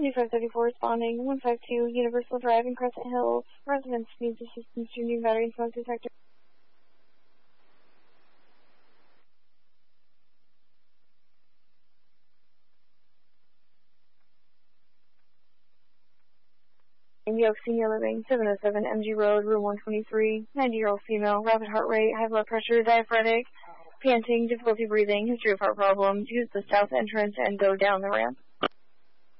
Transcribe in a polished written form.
7534 responding. 152 Universal Drive in Crescent Hills. Residents needs assistance to new battery and smoke detector. New York Senior Living, 707 MG Road, room 123. 90-year-old female, rapid heart rate, high blood pressure, diaphoretic, panting, difficulty breathing, history of heart problems. Use the south entrance and go down the ramp.